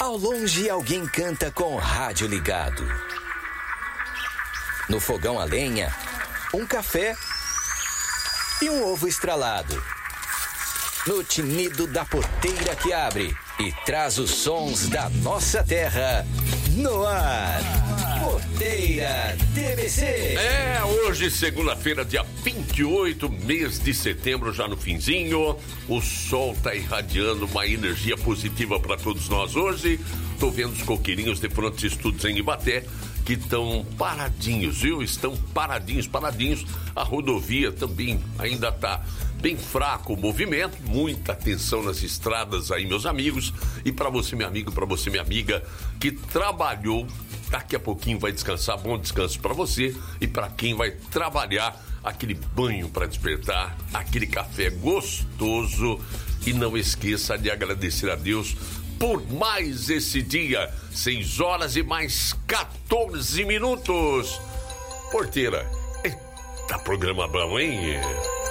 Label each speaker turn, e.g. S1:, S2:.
S1: Ao longe, alguém canta com o rádio ligado. No fogão a lenha, um café e um ovo estralado. No tinido da porteira que abre e traz os sons da nossa terra. No ar, Porteira TBC.
S2: Hoje, segunda-feira, dia 28, mês de setembro, já no finzinho. O sol tá irradiando uma energia positiva para todos nós hoje. Tô vendo os coqueirinhos de Prontos Estudos em Ibaté, que estão paradinhos, viu? Estão paradinhos. A rodovia também ainda tá bem fraco o movimento, muita atenção nas estradas aí, meus amigos. E para você, meu amigo, para você, minha amiga, que trabalhou, daqui a pouquinho vai descansar, bom descanso para você. E para quem vai trabalhar, aquele banho para despertar, aquele café gostoso. E não esqueça de agradecer a Deus por mais esse dia, 6 horas e mais 14 minutos. Porteira, eita, programa bom, hein?